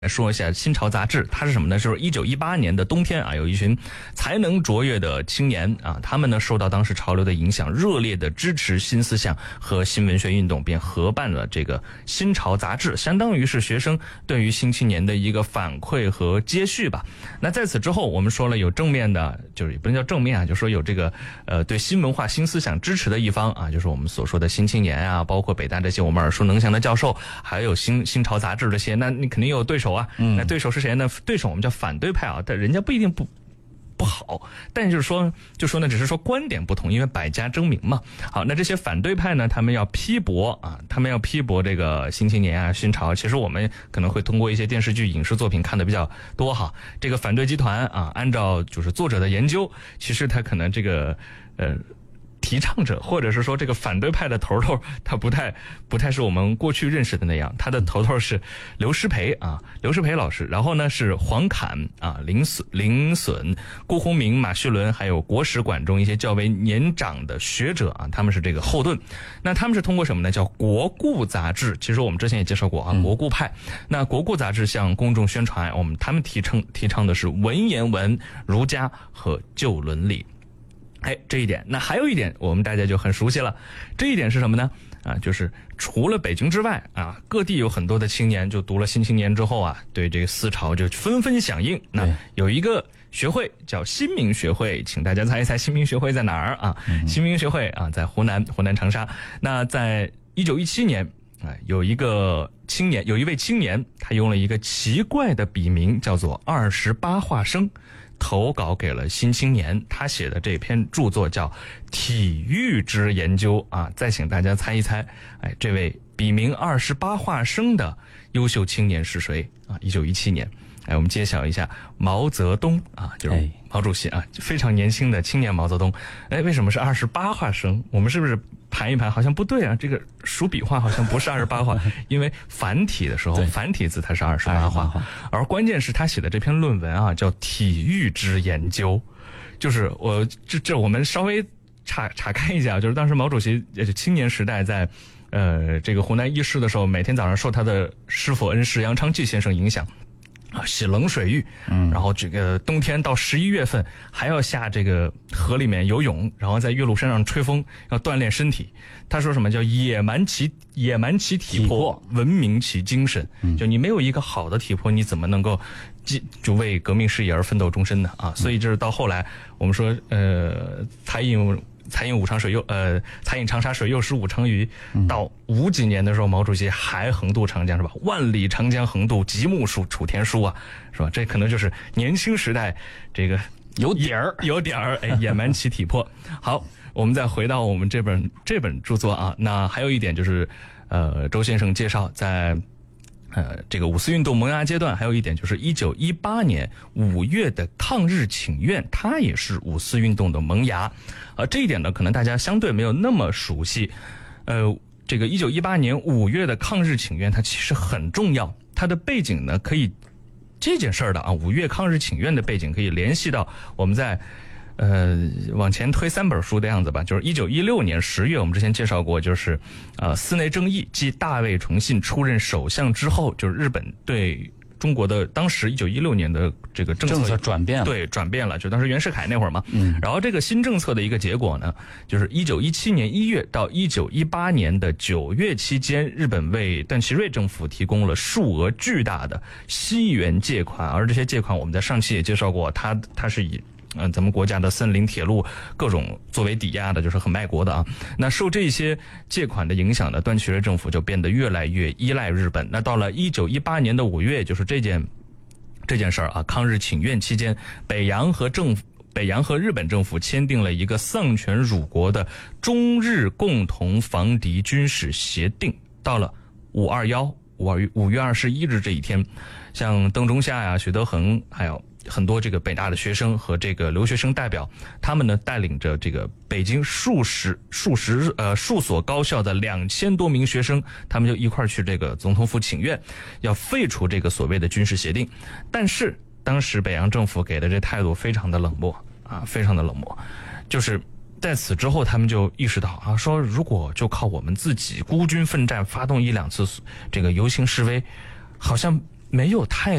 说一下《新潮》杂志，它是什么呢？就是1918年的冬天啊，有一群才能卓越的青年啊，他们呢受到当时潮流的影响，热烈的支持新思想和新文学运动，便合办了这个《新潮》杂志，相当于是学生对于新青年的一个反馈和接续吧。那在此之后，我们说了有正面的，就是也不能叫正面啊，就说有这个对新文化、新思想支持的一方啊，就是我们所说的新青年啊，包括北大这些我们耳熟能详的教授，还有新潮杂志这些，那你肯定有对手。那对手是谁呢？对手我们叫反对派啊，但人家不一定不好，但就是说呢，只是说观点不同，因为百家争鸣嘛。好，那这些反对派呢，他们要批驳这个新青年啊、新潮。其实我们可能会通过一些电视剧、影视作品看的比较多哈。这个反对集团啊，按照就是作者的研究，其实他可能这个提倡者或者是说这个反对派的头，他不太是我们过去认识的那样。他的头是刘师培老师，然后呢是黄侃啊、林隼、顾鸿铭、马叙伦，还有国史馆中一些较为年长的学者啊，他们是这个后盾。那他们是通过什么呢？叫国故杂志。其实我们之前也介绍过啊，国故派。那国故杂志向公众宣传，他们提倡的是文言文、儒家和旧伦理。这一点，那还有一点我们大家就很熟悉了，这一点是什么呢？就是除了北京之外啊，各地有很多的青年就读了《新青年》之后啊，对这个思潮就纷纷响应。那有一个学会叫新民学会，请大家猜一猜新民学会在哪儿啊？新民学会啊，在湖南长沙。那在1917年有一位青年，他用了一个奇怪的笔名，叫做28画生。投稿给了《新青年》，他写的这篇著作叫《体育之研究》啊。再请大家猜一猜，这位笔名28画生的优秀青年是谁啊？1917年，我们揭晓一下，毛泽东啊，就是毛主席啊，非常年轻的青年毛泽东。为什么是28画生？我们是不是盘一盘，好像不对啊，这个数笔画好像不是28画，因为繁体的时候，繁体字它是28画，而关键是他写的这篇论文啊，叫《体育之研究》，就是我们稍微岔开一下，就是当时毛主席青年时代在这个湖南医师的时候，每天早上受他的师傅恩师杨昌济先生影响。洗冷水浴，然后这个冬天到11月份还要下这个河里面游泳，然后在岳麓山上吹风，要锻炼身体。他说什么叫野蛮其体魄，文明其精神。就你没有一个好的体魄，你怎么能够就为革命事业而奋斗终身呢？啊，所以这是到后来我们说才饮长沙水，又食五常鱼。到50几年的时候，毛主席还横渡长江，是吧？万里长江横渡，极目楚天舒啊，是吧？这可能就是年轻时代这个有点儿野蛮其体魄。好，我们再回到我们这本著作啊，那还有一点就是周先生介绍在这个五四运动萌芽阶段，还有一点就是1918年5月的抗日请愿，它也是五四运动的萌芽。这一点呢，可能大家相对没有那么熟悉。这个1918年5月的抗日请愿，它其实很重要。它的背景呢，可以这件事儿的5月抗日请愿的背景可以联系到我们在往前推3本书的样子吧，就是1916年10月，我们之前介绍过，就是寺内正义继大卫崇信出任首相之后，就是日本对中国的当时1916年的这个政策转变了， 对，转变了，就当时袁世凯那会儿嘛。然后这个新政策的一个结果呢，就是1917年1月到1918年的9月期间，日本为段祺瑞政府提供了数额巨大的西元借款，而这些借款我们在上期也介绍过，它是以咱们国家的森林铁路各种作为抵押的，就是很卖国的啊。那受这些借款的影响呢，段祺瑞政府就变得越来越依赖日本。那到了1918年的5月，就是这件事儿啊，抗日请愿期间，北洋和日本政府签订了一个丧权辱国的中日共同防敌军事协定。到了5月21日这一天，像邓中夏呀、许德衡，还有很多这个北大的学生和这个留学生代表，他们呢带领着这个北京数所高校的2000多名学生，他们就一块去这个总统府请愿，要废除这个所谓的军事协定。但是当时北洋政府给的这态度非常的冷漠啊，非常的冷漠。就是在此之后，他们就意识到啊，说如果就靠我们自己孤军奋战，发动1-2次这个游行示威，好像没有太